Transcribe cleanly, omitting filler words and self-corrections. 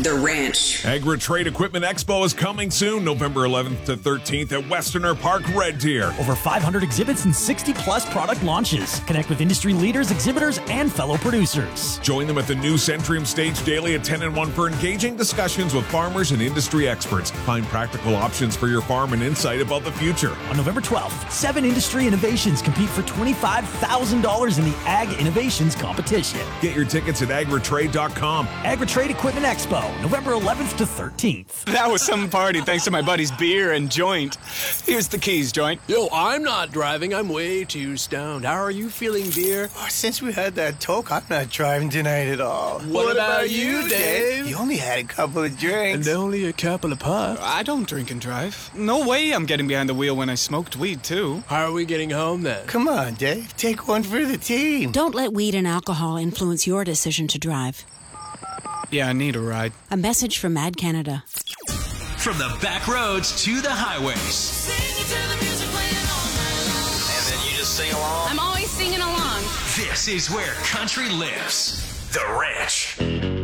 The Ranch. Agri-Trade Equipment Expo is coming soon, November 11th to 13th at Westerner Park, Red Deer. Over 500 exhibits and 60-plus product launches. Connect with industry leaders, exhibitors, and fellow producers. Join them at the new Centrium Stage daily at 10 and 1 for engaging discussions with farmers and industry experts. Find practical options for your farm and insight about the future. On November 12th, 7 industry innovations compete for $25,000 in the Ag Innovations Competition. Get your tickets at agritrade.com. Agri-Trade Equipment Expo, November 11th to 13th. That was some party thanks to my buddy's beer and joint. Here's the keys, joint. Yo, I'm not driving. I'm way too stoned. How are you feeling, beer? Oh, since we had that talk, I'm not driving tonight at all. What about you, Dave? You only had a couple of drinks. And only a couple of puffs. I don't drink and drive. No way I'm getting behind the wheel when I smoked weed, too. How are we getting home, then? Come on, Dave. Take one for the team. Don't let weed and alcohol influence your decision to drive. Yeah, I need a ride. A message from Mad Canada. From the back roads to the highways. And then you just sing along? I'm always singing along. This is where country lives. The Ranch.